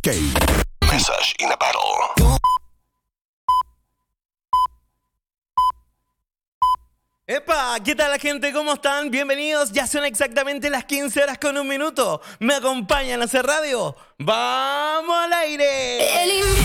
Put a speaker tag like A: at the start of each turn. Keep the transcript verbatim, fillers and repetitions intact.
A: K. Message in a Bottle.
B: ¡Epa! ¿Qué tal la gente? ¿Cómo están? Bienvenidos. Ya son exactamente las quince horas con un minuto. ¿Me acompañan a hacer radio? ¡Vamos al aire!